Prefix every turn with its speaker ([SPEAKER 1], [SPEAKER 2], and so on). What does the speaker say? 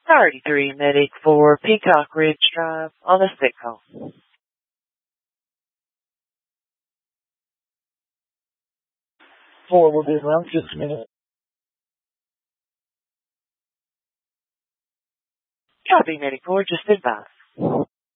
[SPEAKER 1] 33 Medic for Peacock Ridge Drive on a sick call.
[SPEAKER 2] 4 will be around just a minute.
[SPEAKER 1] Copy Medic 4, just advise.